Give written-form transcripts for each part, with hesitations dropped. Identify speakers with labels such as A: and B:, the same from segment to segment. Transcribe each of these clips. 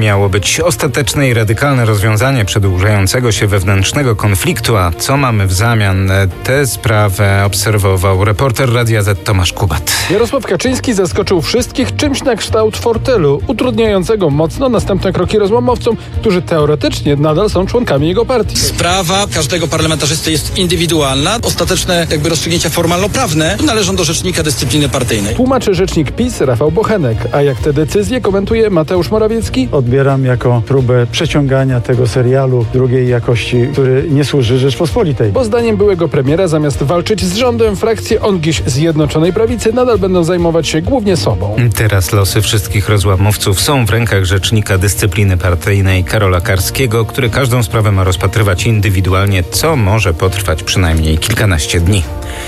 A: Miało być ostateczne i radykalne rozwiązanie przedłużającego się wewnętrznego konfliktu, a co mamy w zamian? Tę sprawę obserwował reporter Radia Z Tomasz Kubat.
B: Jarosław Kaczyński zaskoczył wszystkich czymś na kształt fortelu, utrudniającego mocno następne kroki rozmowcom, którzy teoretycznie nadal są członkami jego partii.
C: Sprawa każdego parlamentarzysty jest indywidualna. Ostateczne rozstrzygnięcia formalno-prawne należą do rzecznika dyscypliny partyjnej.
B: Tłumaczy rzecznik PiS Rafał Bochenek, a jak te decyzje komentuje Mateusz Morawiecki?
D: Odbieram jako próbę przeciągania tego serialu drugiej jakości, który nie służy Rzeczpospolitej.
B: Bo zdaniem byłego premiera zamiast walczyć z rządem, frakcje ongiś Zjednoczonej Prawicy nadal będą zajmować się głównie sobą.
A: Teraz losy wszystkich rozłamowców są w rękach rzecznika dyscypliny partyjnej Karola Karskiego, który każdą sprawę ma rozpatrywać indywidualnie, co może potrwać przynajmniej kilkanaście dni.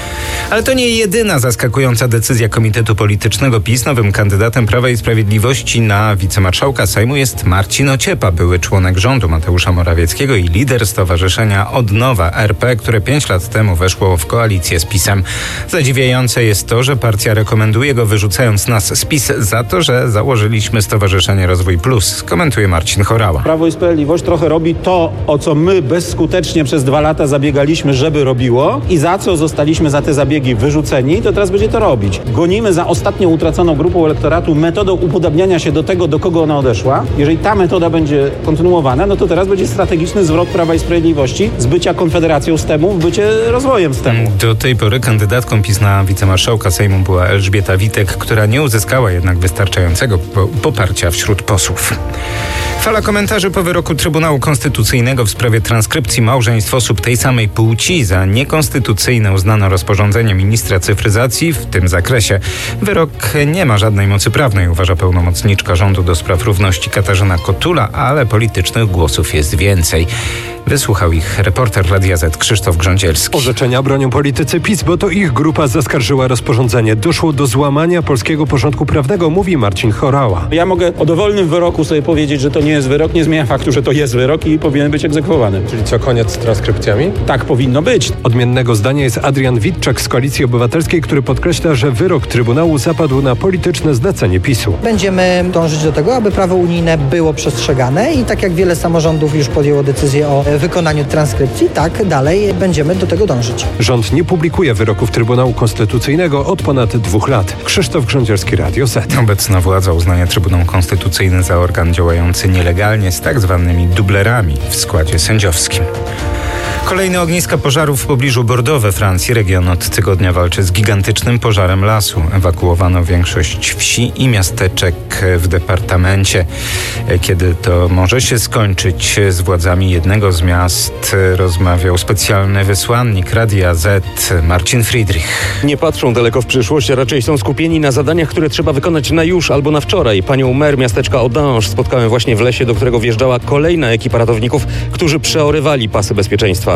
A: Ale to nie jedyna zaskakująca decyzja Komitetu Politycznego PiS. Nowym kandydatem Prawa i Sprawiedliwości na wicemarszałka Sejmu jest Marcin Ociepa, były członek rządu Mateusza Morawieckiego i lider Stowarzyszenia Odnowa RP, które 5 lat temu weszło w koalicję z PiS-em. Zadziwiające jest to, że partia rekomenduje go, wyrzucając nas z PiS za to, że założyliśmy Stowarzyszenie Rozwój Plus, komentuje Marcin Horała.
E: Prawo i Sprawiedliwość trochę robi to, o co my bezskutecznie przez 2 lata zabiegaliśmy, żeby robiło i za co zostaliśmy za te zabiegi wyrzuceni, to teraz będzie to robić. Gonimy za ostatnią utraconą grupą elektoratu metodą upodabniania się do tego, do kogo ona odeszła. Jeżeli ta metoda będzie kontynuowana, no to teraz będzie strategiczny zwrot Prawa i Sprawiedliwości z bycia konfederacją STEM-u w bycie rozwojem STEM-u.
A: Do tej pory kandydatką PiS na wicemarszałka Sejmu była Elżbieta Witek, która nie uzyskała jednak wystarczającego poparcia wśród posłów. Fala komentarzy po wyroku Trybunału Konstytucyjnego w sprawie transkrypcji małżeństw osób tej samej płci. Za niekonstytucyjne uznano rozporządzenie ministra cyfryzacji w tym zakresie. Wyrok nie ma żadnej mocy prawnej, uważa pełnomocniczka rządu do spraw równości Katarzyna Kotula, ale politycznych głosów jest więcej. Wysłuchał ich reporter Radia Z Krzysztof Grządzielski.
F: Orzeczenia bronią politycy PiS, bo to ich grupa zaskarżyła rozporządzenie. Doszło do złamania polskiego porządku prawnego, mówi Marcin Horała.
E: Ja mogę o dowolnym wyroku sobie powiedzieć, że to nie jest wyrok, nie zmienia faktu, że to jest wyrok i powinien być egzekwowany.
F: Czyli co, koniec z transkrypcjami?
E: Tak powinno być.
F: Odmiennego zdania jest Adrian Witczak z Koalicji Obywatelskiej, który podkreśla, że wyrok Trybunału zapadł na polityczne zlecenie PiS-u.
G: Będziemy dążyć do tego, aby prawo unijne było przestrzegane i tak jak wiele samorządów już podjęło decyzję o wykonaniu transkrypcji, tak dalej będziemy do tego dążyć.
F: Rząd nie publikuje wyroków Trybunału Konstytucyjnego od ponad 2 lat. Krzysztof Grządzielski, Radio Z.
A: Obecna władza uznaje Trybunał Konstytucyjny za organ działający nielegalnie z tak zwanymi dublerami w składzie sędziowskim. Kolejne ogniska pożarów w pobliżu Bordeaux we Francji. Region od tygodnia walczy z gigantycznym pożarem lasu. Ewakuowano większość wsi i miasteczek w departamencie. Kiedy to może się skończyć? Z władzami jednego z miast rozmawiał specjalny wysłannik Radia Z Marcin Friedrich.
H: Nie patrzą daleko w przyszłość, a raczej są skupieni na zadaniach, które trzeba wykonać na już albo na wczoraj. Panią mer miasteczka Audange spotkałem właśnie w lesie, do którego wjeżdżała kolejna ekipa ratowników, którzy przeorywali pasy bezpieczeństwa.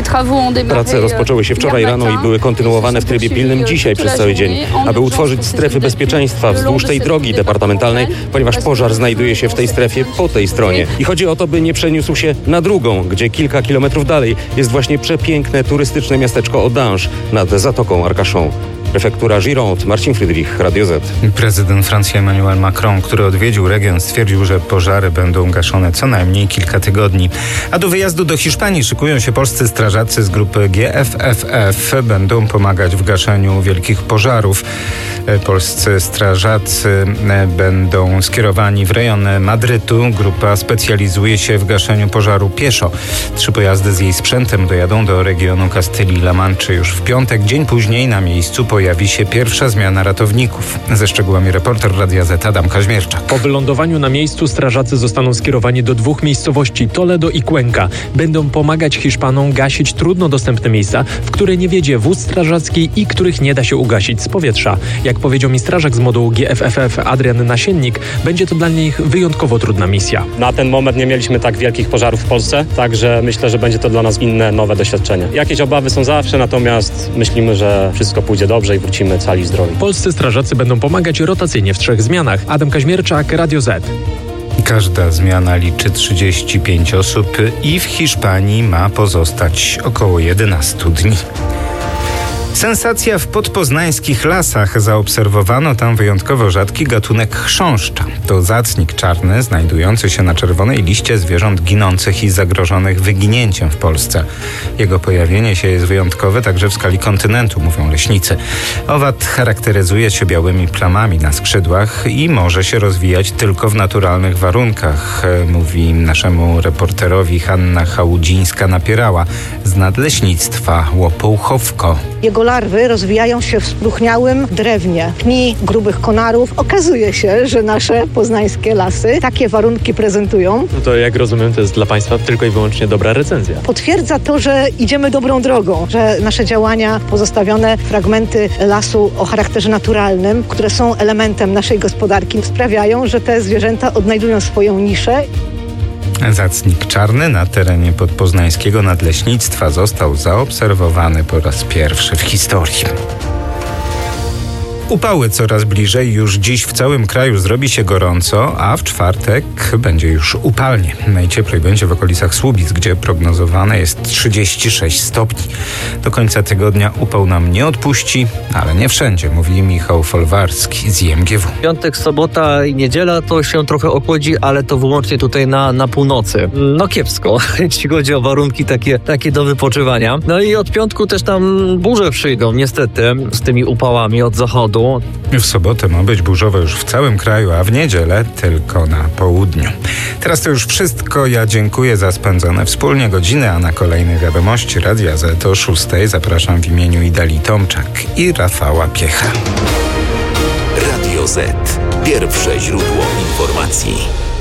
H: Prace rozpoczęły się wczoraj rano i były kontynuowane w trybie pilnym dzisiaj przez cały dzień, aby utworzyć strefy bezpieczeństwa wzdłuż tej drogi departamentalnej, ponieważ pożar znajduje się w tej strefie po tej stronie. I chodzi o to, by nie przeniósł się na drugą, gdzie kilka kilometrów dalej jest właśnie przepiękne turystyczne miasteczko Audange nad Zatoką Arcachon. Prefektura Gironde, Marcin Friedrich, Radio Z.
A: Prezydent Francji Emmanuel Macron, który odwiedził region, stwierdził, że pożary będą gaszone co najmniej kilka tygodni. A do wyjazdu do Hiszpanii szykują się polscy strażacy z grupy GFFF. Będą pomagać w gaszeniu wielkich pożarów. Polscy strażacy będą skierowani w rejon Madrytu. Grupa specjalizuje się w gaszeniu pożaru pieszo. 3 pojazdy z jej sprzętem dojadą do regionu Kastylii-La Manczy już w piątek. Dzień później na miejscu pojawi się pierwsza zmiana ratowników. Ze szczegółami reporter Radia Z Adam Kaźmierczak.
I: Po wylądowaniu na miejscu strażacy zostaną skierowani do 2 miejscowości, Toledo i Cuenca. Będą pomagać Hiszpanom gasić trudno dostępne miejsca, w które nie wiedzie wóz strażacki i których nie da się ugasić z powietrza. Jak powiedział mi strażak z modułu GFFF Adrian Nasiennik, będzie to dla nich wyjątkowo trudna misja.
J: Na ten moment nie mieliśmy tak wielkich pożarów w Polsce, także myślę, że będzie to dla nas inne, nowe doświadczenie. Jakieś obawy są zawsze, natomiast myślimy, że wszystko pójdzie dobrze i wrócimy cali zdrowi.
I: Polscy strażacy będą pomagać rotacyjnie w 3 zmianach. Adam Kaźmierczak, Radio Z.
A: Każda zmiana liczy 35 osób i w Hiszpanii ma pozostać około 11 dni. Sensacja w podpoznańskich lasach. Zaobserwowano tam wyjątkowo rzadki gatunek chrząszcza. To zacnik czarny znajdujący się na czerwonej liście zwierząt ginących i zagrożonych wyginięciem w Polsce. Jego pojawienie się jest wyjątkowe także w skali kontynentu, mówią leśnicy. Owad charakteryzuje się białymi plamami na skrzydłach i może się rozwijać tylko w naturalnych warunkach, mówi naszemu reporterowi Hanna Chałudzińska-Napierała z Nadleśnictwa Łopołchowko.
K: Jego larwy rozwijają się w spróchniałym drewnie, pni grubych konarów. Okazuje się, że nasze poznańskie lasy takie warunki prezentują.
I: No to jak rozumiem, to jest dla Państwa tylko i wyłącznie dobra recenzja.
K: Potwierdza to, że idziemy dobrą drogą, że nasze działania, pozostawione fragmenty lasu o charakterze naturalnym, które są elementem naszej gospodarki, sprawiają, że te zwierzęta odnajdują swoją niszę.
A: Zacnik czarny na terenie podpoznańskiego nadleśnictwa został zaobserwowany po raz pierwszy w historii. Upały coraz bliżej. Już dziś w całym kraju zrobi się gorąco, a w czwartek będzie już upalnie. Najcieplej będzie w okolicach Słubic, gdzie prognozowane jest 36 stopni. Do końca tygodnia upał nam nie odpuści, ale nie wszędzie, mówi Michał Folwarski z IMGW.
L: Piątek, sobota i niedziela to się trochę ochłodzi, ale to wyłącznie tutaj na północy. No kiepsko, jeśli chodzi o warunki takie do wypoczywania. No i od piątku też tam burze przyjdą, niestety, z tymi upałami od zachodu.
A: W sobotę ma być burzowo już w całym kraju, a w niedzielę tylko na południu. Teraz to już wszystko. Ja dziękuję za spędzone wspólnie godziny, a na kolejne wiadomości Radia Z o 6 zapraszam w imieniu Idali Tomczak i Rafała Piecha.
M: Radio Z. Pierwsze źródło informacji.